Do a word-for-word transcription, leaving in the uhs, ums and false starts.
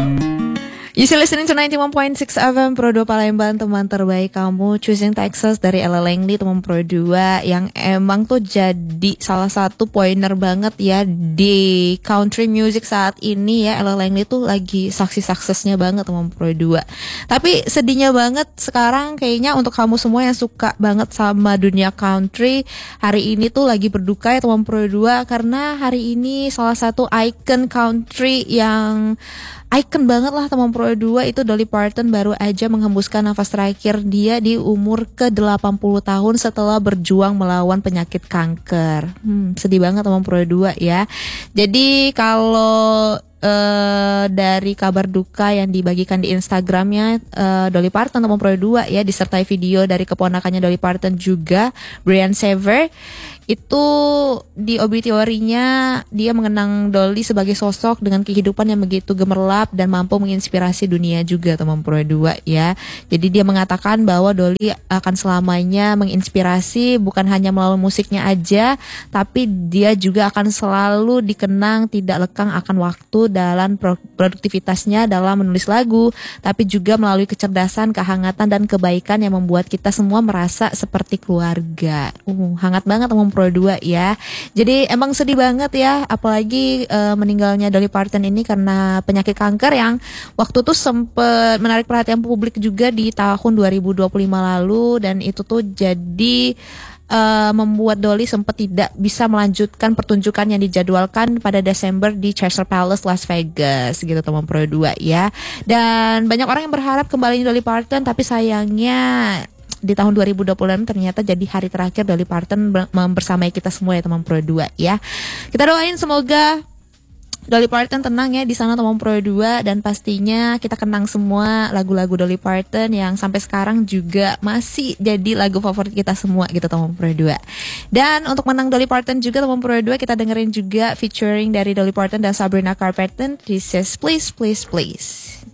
You still listening to ninety-one point six F M Pro dua Palembang, teman terbaik kamu. Choosing Texas dari Ella Langley, teman Pro dua, yang emang tuh jadi salah satu pointer banget ya di country music saat ini ya. Ella Langley tuh lagi sukses-suksesnya banget, teman Pro dua. Tapi sedihnya banget sekarang kayaknya untuk kamu semua yang suka banget sama dunia country, hari ini tuh lagi berduka ya teman Pro dua, karena hari ini salah satu icon country yang icon banget lah teman Pro dua itu Dolly Parton baru aja menghembuskan nafas terakhir dia di umur ke delapan puluh tahun setelah berjuang melawan penyakit kanker. Hmm, sedih banget teman Pro dua ya. Jadi kalau Uh, dari kabar duka yang dibagikan di Instagramnya uh, Dolly Parton teman Pro dua ya, disertai video dari keponakannya Dolly Parton juga, Brian Sever, itu di obituarinya dia mengenang Dolly sebagai sosok dengan kehidupan yang begitu gemerlap dan mampu menginspirasi dunia juga teman Pro dua ya. Jadi dia mengatakan bahwa Dolly akan selamanya menginspirasi, bukan hanya melalui musiknya aja, tapi dia juga akan selalu dikenang tidak lekang akan waktu dalam produktivitasnya dalam menulis lagu, tapi juga melalui kecerdasan, kehangatan dan kebaikan yang membuat kita semua merasa seperti keluarga. Uh, hangat banget teman Pro dua ya. Jadi emang sedih banget ya, apalagi uh, meninggalnya Dolly Parton ini karena penyakit kanker yang waktu itu sempat menarik perhatian publik juga di tahun dua ribu dua puluh lima lalu, dan itu tuh jadi Uh, membuat Dolly sempat tidak bisa melanjutkan pertunjukan yang dijadwalkan pada Desember di Caesars Palace Las Vegas gitu teman Pro dua ya. Dan banyak orang yang berharap kembali Dolly Parton, tapi sayangnya di tahun dua ribu dua puluh enam ternyata jadi hari terakhir Dolly Parton membersamai kita semua ya teman Pro dua ya. Kita doain semoga Dolly Parton tenang ya di sana teman Pro dua, dan pastinya kita kenang semua lagu-lagu Dolly Parton yang sampai sekarang juga masih jadi lagu favorit kita semua gitu teman Pro dua. Dan untuk menang Dolly Parton juga teman Pro dua, kita dengerin juga featuring dari Dolly Parton dan Sabrina Carpenter, This Is Please Please Please.